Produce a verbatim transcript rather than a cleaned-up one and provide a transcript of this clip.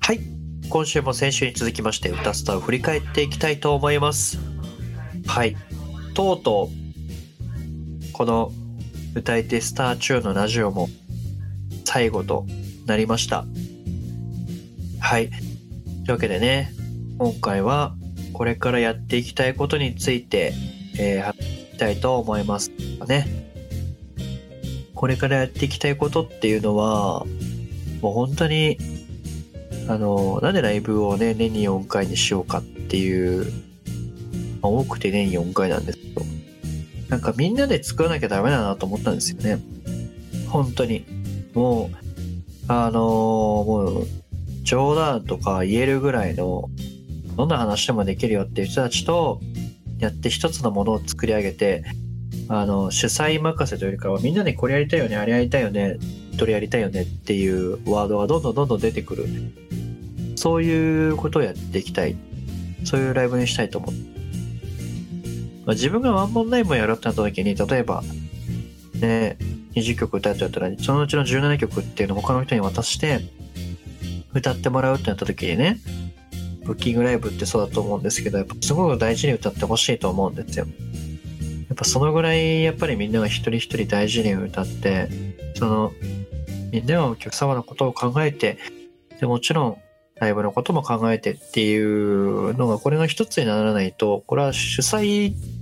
はい、今週も先週に続きまして歌スタを振り返っていきたいと思います。はい、とうとうこの歌い手スター中のラジオも最後となりました。はい、というわけでね、今回はこれからやっていきたいことについて、えー、話していきたいと思いますね。これからやっていきたいことっていうのはもう本当にあのなんでライブをね年によんかいにしようかっていう、まあ、多くて年によんかいなんですけど、なんかみんなで作らなきゃダメだなと思ったんですよね。本当にもうあのもう冗談とか言えるぐらいのどんな話でもできるよっていう人たちとやって一つのものを作り上げて、あの主催任せというよりかはみんなでこれやりたいよね、あれやりたいよね、どれやりたいよねっていうワードがどんどんどんどん出てくる、そういうことをやっていきたい、そういうライブにしたいと思って、まあ、自分がワンマンライブをやろうってなった時に、例えばねにじゅっきょく歌うとやったらそのうちのじゅうななきょくっていうのを他の人に渡して歌ってもらうってなった時にね、ブッキングライブってそうだと思うんですけど、やっぱすごく大事に歌ってほしいと思うんですよ。やっぱそのぐらいやっぱりみんなが一人一人大事に歌って、そのみんながお客様のことを考えて、でもちろんライブのことも考えてっていうのがこれが一つにならないと、これは主催